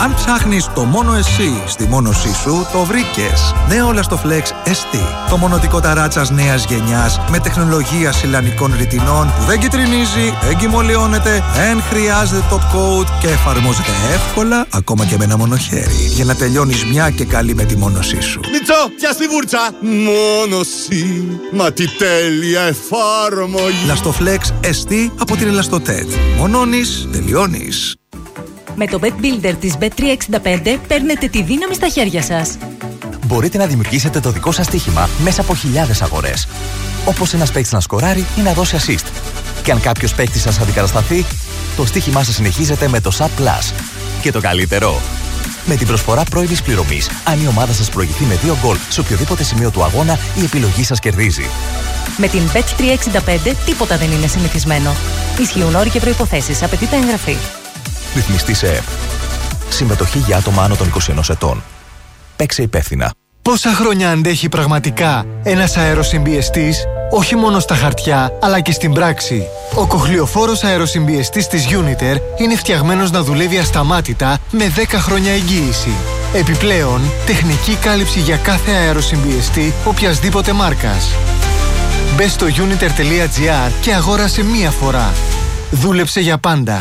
Αν ψάχνεις το μόνο εσύ στη μόνωσή σου, το βρήκες. Νέο Lastoflex ST. Το μονωτικό ταράτσας νέας γενιάς με τεχνολογία σιλανικών ρητινών που δεν κυτρινίζει, δεν κυμολιώνεται, δεν χρειάζεται top coat και εφαρμόζεται εύκολα ακόμα και με ένα μονοχέρι. Για να τελειώνεις μια και καλή με τη μόνωσή σου. Μιτσό, πιάσ' τη βούρτσα! Μόνωση, μα τι τέλεια εφάρμογη! Lastoflex ST από την Elastotet. Μονώνεις, τελειώνεις. Με το Bet Builder της Bet365 παίρνετε τη δύναμη στα χέρια σας. Μπορείτε να δημιουργήσετε το δικό σας στοίχημα μέσα από χιλιάδες αγορές. Όπως ένας παίκτης να σκοράρει ή να δώσει assist. Και αν κάποιος παίκτης σας αντικατασταθεί, το στοίχημά σας συνεχίζεται με το Sub Plus. Και το καλύτερο, με την προσφορά πρώιμης πληρωμής, αν η ομάδα σας προηγηθεί με 2 γκολ σε οποιοδήποτε σημείο του αγώνα, η επιλογή σας κερδίζει. Με την Bet365 τίποτα δεν είναι συνηθισμένο. Ισχύουν όροι και προϋποθέσεις. Απαιτείται εγγραφή. Ρυθμιστή σε ΕΠ. Συμμετοχή για άτομα άνω των 21 ετών. Παίξε υπεύθυνα. Πόσα χρόνια αντέχει πραγματικά ένας αεροσυμπιεστής, όχι μόνο στα χαρτιά, αλλά και στην πράξη? Ο κοχλιοφόρος αεροσυμπιεστής της Uniter είναι φτιαγμένος να δουλεύει ασταμάτητα με 10 χρόνια εγγύηση. Επιπλέον, τεχνική κάλυψη για κάθε αεροσυμπιεστή οποιασδήποτε μάρκας. Μπες στο uniter.gr και αγόρασε μία φορά. Δούλεψε για πάντα.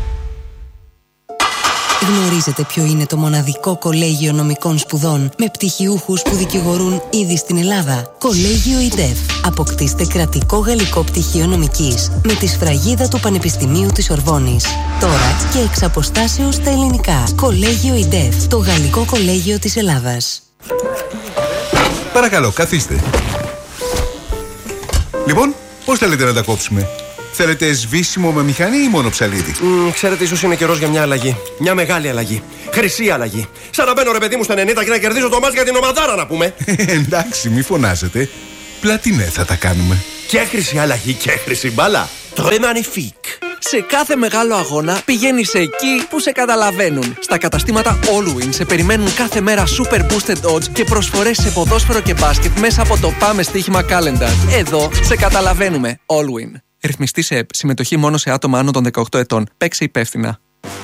Γνωρίζετε ποιο είναι το μοναδικό κολέγιο νομικών σπουδών με πτυχιούχους που δικηγορούν ήδη στην Ελλάδα? Κολέγιο ΙΝΤΕΦ. Αποκτήστε κρατικό γαλλικό πτυχίο νομικής με τη σφραγίδα του Πανεπιστημίου της Ορβόνης. Τώρα και εξ αποστάσεως στα ελληνικά. Κολέγιο ΙΝΤΕΦ. Το γαλλικό κολέγιο της Ελλάδας. Παρακαλώ, καθίστε. Λοιπόν, πώς θέλετε να τα κόψουμε? Θέλετε σβήσιμο με μηχανή ή μόνο ψαλίδι? Ξέρετε, ίσως είναι καιρός για μια αλλαγή. Μια μεγάλη αλλαγή. Χρυσή αλλαγή. Σαν να μπαίνω, ρε παιδί μου, στα 90 και να κερδίζω το μάτς για την ομαδάρα, να πούμε. Εντάξει, μη φωνάζετε. Πλατινέ θα τα κάνουμε. Και χρυσή αλλαγή και χρυσή μπάλα. Très magnifique. Σε κάθε μεγάλο αγώνα πηγαίνεις εκεί που σε καταλαβαίνουν. Στα καταστήματα Allwin σε περιμένουν κάθε μέρα super boosted odds και προσφορές σε ποδόσφαιρο και μπάσκετ μέσα από το Πάμε Στοίχημα Calendar. Εδώ σε καταλαβαίνουμε. Allwin. Ρυθμιστή σε ΕΠ. Συμμετοχή μόνο σε άτομα άνω των 18 ετών. Παίξε υπεύθυνα.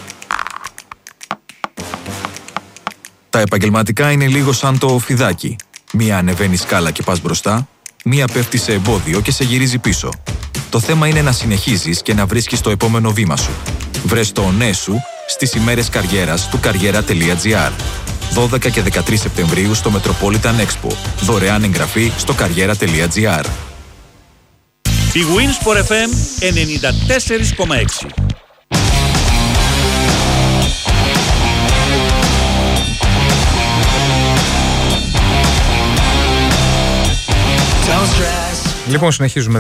Τα επαγγελματικά είναι λίγο σαν το φιδάκι. Μία ανεβαίνει σκάλα και πας μπροστά, μία πέφτει σε εμπόδιο και σε γυρίζει πίσω. Το θέμα είναι να συνεχίζεις και να βρίσκεις το επόμενο βήμα σου. Βρες το ναι σου στις ημέρες καριέρας του karriera.gr. 12 και 13 Σεπτεμβρίου στο Metropolitan Expo. Δωρεάν εγγραφή στο karriera.gr. Η Winsport FM 94,6. Λοιπόν, συνεχίζουμε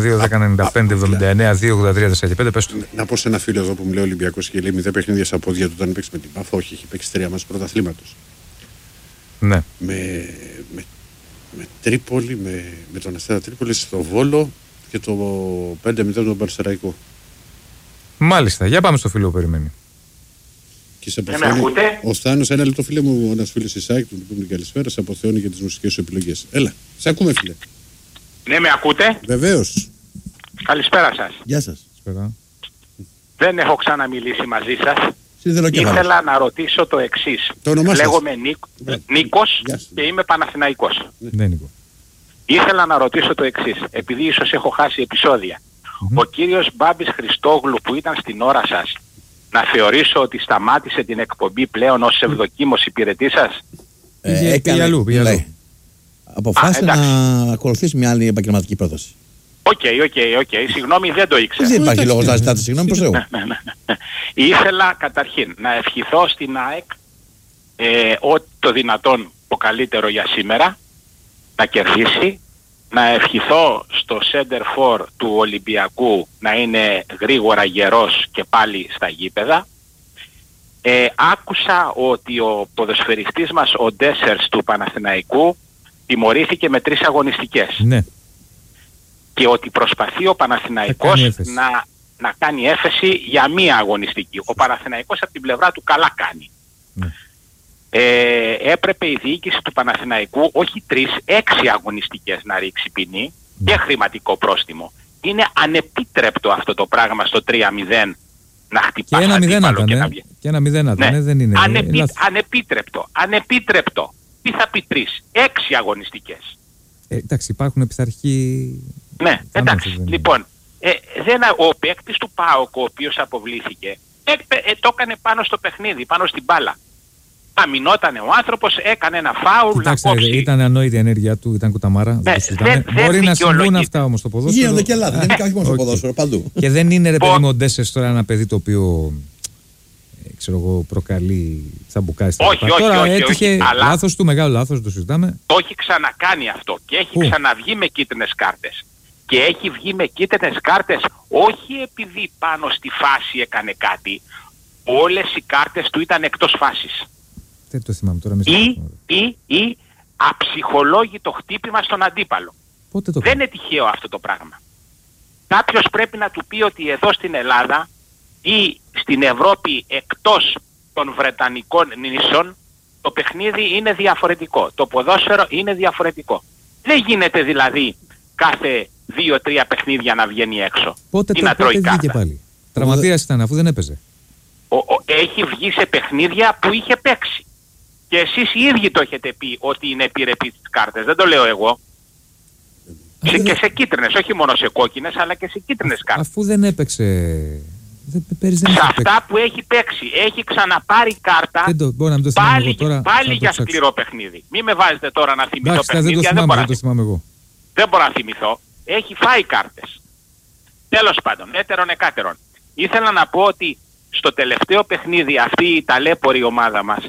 2-10-95-79-2-83-45. Πες του. Να πω σε ένα φίλο εδώ που μου λέει Ολυμπιακός και λέει 0 παιχνίδια στα πόδια του όταν παίξει με την Πάφο. Όχι, έχει παίξει 3 μας πρωταθλήματος. Ναι. Με Τρίπολη, με τον Αστέρα Τρίπολη στο Βόλο και το 5-0 τον Περστεραϊκό. Μάλιστα, για πάμε στο φίλο που περιμένει. Και σε αποθεώνει, ο Θάνος, ένα λεπτό φίλε μου, ένας φίλος της ΑΕΚ, του πούμε την καλησπέρα, σε αποθεώνει για τις μουσικές σου επιλογές. Έλα, σε ακούμε φίλε. Ναι, με ακούτε? Βεβαίως. Καλησπέρα σας. Γεια σας. Δεν έχω ξαναμιλήσει μαζί σας. Ήθελα να ρωτήσω το εξής. Λέγομαι Νίκος και είμαι Παναθηναϊκός. Ναι, Νίκο. Ήθελα να ρωτήσω το εξής, επειδή ίσως έχω χάσει επεισόδια. Ο κύριος Μπάμπης Χριστόγλου που ήταν στην ώρα σας, να θεωρήσω ότι σταμάτησε την εκπομπή πλέον ως ευδοκίμος υπηρετή σας? Πήγε αλλού. Αποφάσισε να ακολουθήσει μια άλλη επαγγελματική πρόταση. Οκ. Συγγνώμη, δεν το ήξερα. Δεν υπάρχει λόγος να ζητάτε συγγνώμη προς Θεού. Ήθελα καταρχήν να ευχηθώ στην ΑΕΚ ό,τι το δυνατόν το καλύτερο για σήμερα, να κερδίσει, να ευχηθώ στο center for του Ολυμπιακού να είναι γρήγορα γερός και πάλι στα γήπεδα. Άκουσα ότι ο ποδοσφαιριστής μας, ο Ντέσσερς του Παναθηναϊκού, τιμωρήθηκε με 3 αγωνιστικές. Ναι. Και ότι προσπαθεί ο Παναθηναϊκός να κάνει έφεση για 1 αγωνιστική. Ο Παναθηναϊκός από την πλευρά του καλά κάνει. Ναι. Έπρεπε η διοίκηση του Παναθηναϊκού όχι 3, 6 αγωνιστικές να ρίξει ποινή και χρηματικό πρόστιμο. Είναι ανεπίτρεπτο αυτό το πράγμα στο 3-0 να χτυπάς και αντίπαλο και να βγει. Και 1-0 ναι. Δεν είναι. Ανεπίτρεπτο. Τι θα πει 3, 6 αγωνιστικές. Εντάξει, υπάρχουν πειθαρχοί. Ναι, εντάξει. Λοιπόν, ο παίκτης του ΠΑΟΚ, ο οποίος αποβλήθηκε, το έκανε πάνω στο παιχνίδι, πάνω στην μπάλα. Αμυνότανε ο άνθρωπος, έκανε ένα φάουλ. Κοιτάξτε, να κόψει. Ήταν ανόητη η ενέργεια του, ήταν κουταμάρα. Μπορεί να συμβούν αυτά όμως στο ποδόσφαιρο. Γίνονται και λάθη, δεν είναι όχι μόνο στο ποδόσφαιρο, παντού. Και δεν είναι ρε παιδί μου ο Ντέσσερς τώρα ένα παιδί το οποίο ξέρω εγώ προκαλεί τσαμπουκάρι στα Όχι, τώρα έτυχε αλλά λάθος του, μεγάλο λάθος, το συζητάμε. Το έχει ξανακάνει αυτό και έχει ξαναβγεί με κίτρινες κάρτες. Και έχει βγει με κίτρινες κάρτες όχι επειδή πάνω στη φάση έκανε κάτι. Όλες οι κάρτες του ήταν εκτός φάσης. Δεν το θυμάμαι τώρα. Ή αψυχολόγητο χτύπημα στον αντίπαλο. Δεν είναι τυχαίο αυτό το πράγμα. Κάποιος πρέπει να του πει ότι εδώ στην Ελλάδα ή στην Ευρώπη εκτός των Βρετανικών νήσων το παιχνίδι είναι διαφορετικό. Το ποδόσφαιρο είναι διαφορετικό. Δεν γίνεται δηλαδή κάθε 2-3 παιχνίδια να βγαίνει έξω. Πότε βγήκε πάλι. Τραυματίας ήταν αφού δεν έπαιζε. Έχει βγει σε παιχνίδια που είχε παίξει. Και εσείς οι ίδιοι το έχετε πει ότι είναι επιρρεπή τις κάρτες. Δεν το λέω εγώ. Και σε κίτρινες, όχι μόνο σε κόκκινες, αλλά και σε κίτρινες κάρτες. Αφού δεν έπαιξε. Σε αυτά που έχει παίξει, έχει ξαναπάρει κάρτα. Πάλι για σκληρό παιχνίδι. Μην με βάζετε τώρα να θυμηθώ παιχνίδια. Δεν το θυμάμαι εγώ. Δεν μπορώ να θυμηθώ. Έχει φάει κάρτες. Τέλος πάντων, έτερον εκάτερον. Ήθελα να πω ότι στο τελευταίο παιχνίδι αυτή η ταλέπορη ομάδα μας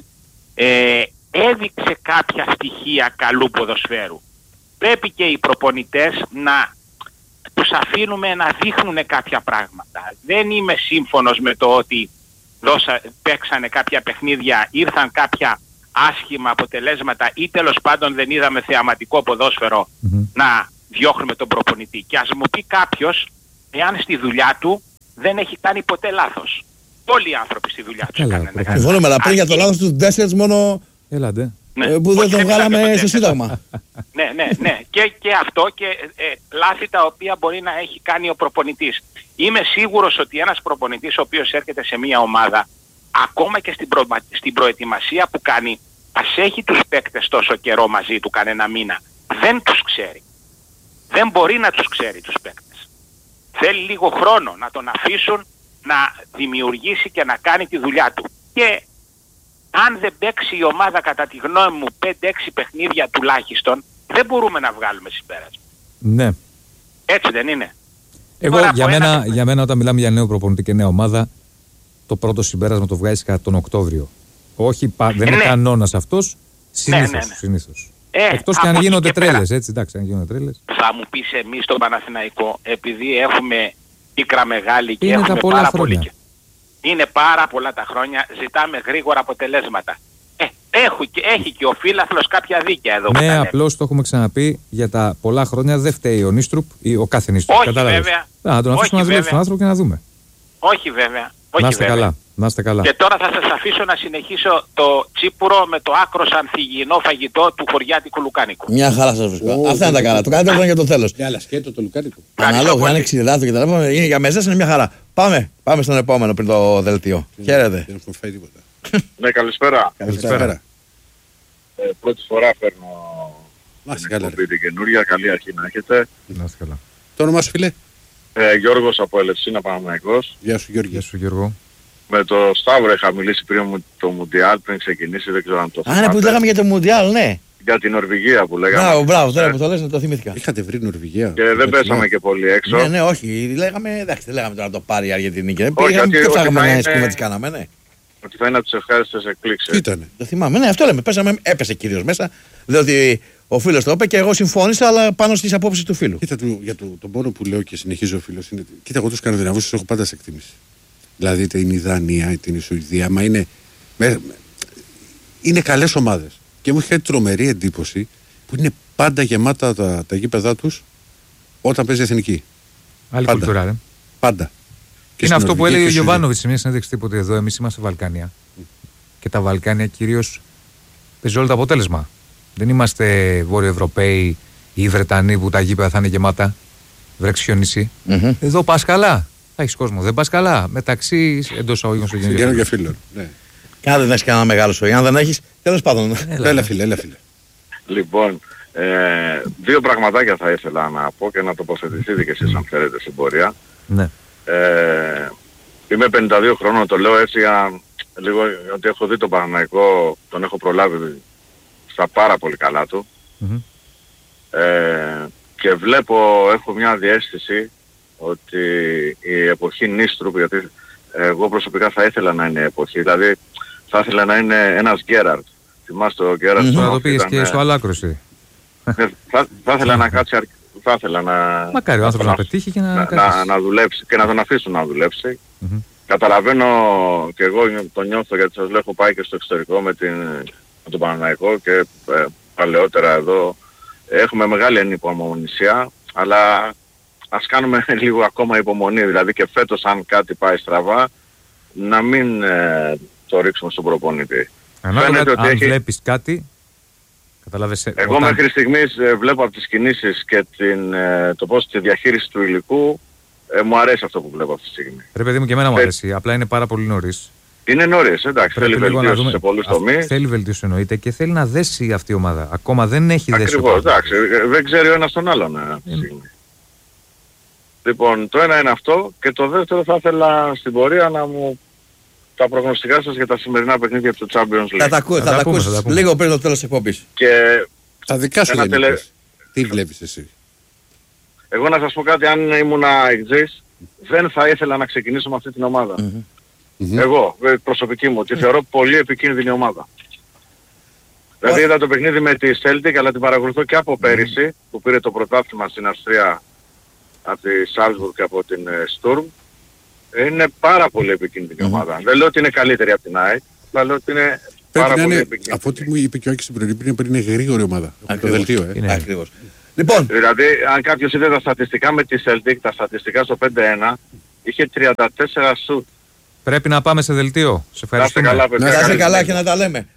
έδειξε κάποια στοιχεία καλού ποδοσφαίρου. Πρέπει και οι προπονητές να τους αφήνουμε να δείχνουν κάποια πράγματα. Δεν είμαι σύμφωνος με το ότι παίξανε κάποια παιχνίδια, ήρθαν κάποια άσχημα αποτελέσματα ή τέλος πάντων δεν είδαμε θεαματικό ποδόσφαιρο να διώχνουμε τον προπονητή. Και ας μου πει κάποιος εάν στη δουλειά του δεν έχει κάνει ποτέ λάθος. Όλοι οι άνθρωποι στη δουλειά τους έκαναν. Συμφωνούμε, αλλά πριν για το λάθος του Ντέσσερς μόνο που δεν τον βγάλαμε στο Σύνταγμα. Ναι. Και αυτό και λάθη τα οποία μπορεί να έχει κάνει ο προπονητής. Είμαι σίγουρος ότι ένας προπονητής ο οποίος έρχεται σε μια ομάδα, ακόμα και στην προετοιμασία που κάνει, ας έχει τους παίκτες τόσο καιρό μαζί του, κανένα μήνα, δεν τους ξέρει. Δεν μπορεί να τους ξέρει τους παίκτες. Θέλει λίγο χρόνο να τον αφήσουν να δημιουργήσει και να κάνει τη δουλειά του. Και αν δεν παίξει η ομάδα κατά τη γνώμη μου 5-6 παιχνίδια τουλάχιστον, δεν μπορούμε να βγάλουμε συμπέρασμα. Ναι. Έτσι δεν είναι? Εγώ για μένα όταν μιλάμε για νέο προπονητή και νέα ομάδα, το πρώτο συμπέρασμα το βγάζεις κατά τον Οκτώβριο. Όχι, δεν είναι κανόνας αυτός, συνήθως. Εκτός και αν γίνονται τρέλες, έτσι, εντάξει, αν γίνονται τρέλες. Θα μου πεις εμείς στον Παναθηναϊκό, επειδή έχουμε πίκρα μεγάλη και είναι έχουμε πάρα πολύ. Είναι πάρα πολλά τα χρόνια, ζητάμε γρήγορα αποτελέσματα. Έχει και ο φίλαθλος κάποια δίκαια εδώ. Ναι, απλώς το έχουμε ξαναπεί, για τα πολλά χρόνια δεν φταίει ο Νίστρουπ ή ο κάθε Νίστρουπ. Όχι βέβαια. Να τον αφήσουμε να δουλέψει τον άνθρωπο και να δούμε. Όχι βέβαια. Να είστε καλά. Και τώρα θα σας αφήσω να συνεχίσω το τσίπουρο με το άκρος ανθυγιεινό φαγητό του χωριάτικου λουκάνικου. Μια χαρά σας βρίσκω. Αυτά είναι τα καλά. Το καλύτερο είναι για το τέλος. Αλλά σκέτο το λουκάνικο. Αναλόγω, αν είναι ξηριδάτο και τα λοιπά. Είναι για μεζές, είναι μια χαρά. Πάμε στον επόμενο πριν το δελτίο. Χαίρετε. Δεν έχω φάει τίποτα. Ναι, καλησπέρα. Πρώτη φορά παίρνω την καινούρια. Καλή αρχή να έχετε. Να είστε καλά. Το όνομά σου, φίλε? Γιώργος από Ελευσίνα, Παναθηναϊκός. Γεια σου, Γιώργη. Γεια σου, Γιώργο. Με το Σταύρο είχα μιλήσει πριν το Μουντιάλ, πριν ξεκινήσει, δεν ξέρω αν το θυμάστε. Α, ναι, που λέγαμε για το Μουντιάλ, ναι. Για την Νορβηγία που λέγαμε. Μπράβο, τώρα που το λες να το θυμήθηκα. Είχατε βρει Νορβηγία. Και δεν πέσαμε και πολύ έξω. Ναι, όχι, λέγαμε, εντάξει, δεν λέγαμε τώρα να το πάρει η Αργεντινή. Όχι, και ψάχαμε να σκούβα τις κάναμε, ναι. Ότι θα είναι από τις ευχάριστες εκπλήξεις. Ήτανε. Το θυμάμαι, ναι, αυτό λέμε. Έπεσε κυρίως μέσα. Διότι ο φίλος το είπε και εγώ συμφώνησα, αλλά πάνω στις απόψεις του φίλου. Κοίτα, για τον πόνο που λέω και συνεχίζει ο φίλος είναι. Κοίτα, εγώ τους Σκανδιναβούς τους έχω πάντα σε εκτίμηση. Δηλαδή είτε είναι η Δανία, είτε είναι η Σουηδία, μα είναι καλές ομάδες. Και μου έχει κάνει τρομερή εντύπωση που είναι πάντα γεμάτα τα γήπεδά τους όταν παίζει εθνική. Άλλη κουλτούρα, ρε. Πάντα. Και είναι αυτό που έλεγε ο Γιωβάνοβιτς σε μια συνέντευξη τίποτε εδώ. Εμείς είμαστε Βαλκάνια. Και τα Βαλκάνια κυρίως παίζει όλο το αποτέλεσμα. Δεν είμαστε Βόρειο-Ευρωπαίοι ή οι Βρετανοί που τα γήπεδα θα είναι γεμάτα. Βρέξει χιονίσει. Εδώ πας καλά. Θα έχεις κόσμο. Δεν πας καλά μεταξύ εντός αγωγικών στο Συγγένων και φίλων. Ναι. Κάνα δεν έχεις κανένα μεγάλο σοϊ. Αν δεν έχεις, τέλος πάντων. Έλα φίλε. Λοιπόν, δύο πραγματάκια θα ήθελα να πω και να τοποθετηθείτε κι εσείς αν θέλετε στην πορεία. Ναι. Είμαι 52 χρόνων, το λέω έτσι λίγο ότι έχω δει τον Παναθηναϊκό, τον έχω προλάβει στα πάρα πολύ καλά του. Και έχω μια διαίσθηση ότι η εποχή Νίστρουπ, γιατί εγώ προσωπικά θα ήθελα να είναι εποχή, δηλαδή θα ήθελα να είναι ένας Γκέραρτ. Θυμάστε ο Γκέραρτ. Να το πήγες και στο άλλο άκρο εσύ. Θα ήθελα να κάτσει, θα ήθελα να... Μακάρι ο άνθρωπος να πετύχει και να δουλέψει και να τον αφήσουν να δουλέψει. Καταλαβαίνω και εγώ το νιώθω, γιατί σας λέω έχω πάει και στο εξωτερικό με τον Παναθηναϊκό και παλαιότερα εδώ έχουμε μεγάλη ανυπομονησία, αλλά ας κάνουμε λίγο ακόμα υπομονή, δηλαδή και φέτος αν κάτι πάει στραβά να μην το ρίξουμε στον προπονητή. Φαίνεται ότι αν βλέπεις κάτι, καταλάβες... Εγώ μέχρι στιγμής βλέπω από τις κινήσεις και το πώς τη διαχείριση του υλικού μου αρέσει αυτό που βλέπω αυτή τη στιγμή. Ρε παιδί μου, και εμένα μου αρέσει, απλά είναι πάρα πολύ νωρίς. Είναι νωρίς, εντάξει, θέλει βελτίωση σε πολλούς τομείς. Θέλει βελτίωση εννοείται και θέλει να δέσει αυτή η ομάδα. Ακόμα δεν έχει δέσει. Ακριβώς, εντάξει, δεν ξέρει ο ένας τον άλλον αυτή τη στιγμή. Λοιπόν, το ένα είναι αυτό και το δεύτερο θα ήθελα στην πορεία να μου τα προγνωστικά σας για τα σημερινά παιχνίδια του Champions League. Θα τα ακούσεις λίγο πριν το τέλος της εκπομπής. Και τα δικά σου τι βλέπεις εσύ? Εγώ να σας πω κάτι, αν ήμουνα εξής, δεν θα ήθελα να ξεκινήσω με αυτή την ομάδα. Εγώ, προσωπική μου, τη θεωρώ πολύ επικίνδυνη ομάδα. Δηλαδή είδα το παιχνίδι με τη Celtic, αλλά την παρακολουθώ και από πέρυσι, που πήρε το πρωτάθλημα στην Αυστρία από τη Salzburg και από την Sturm. Είναι πάρα πολύ επικίνδυνη ομάδα. Δεν λέω ότι είναι καλύτερη από την ΑΕΚ, αλλά λέω ότι είναι πάρα πολύ επικίνδυνη. Από ό,τι μου είπε και ο Άκης στην πρωινή, είναι γρήγορη ομάδα. Το δελτίο, Ακριβώς. Λοιπόν. Δηλαδή, αν κάποιος είδε τα στατιστικά με τη Celtic, τα στατιστικά στο 5-1, είχε 34 σουτ. Πρέπει να πάμε σε δελτίο. Σε ευχαριστούμε. Να είστε καλά και να τα λέμε.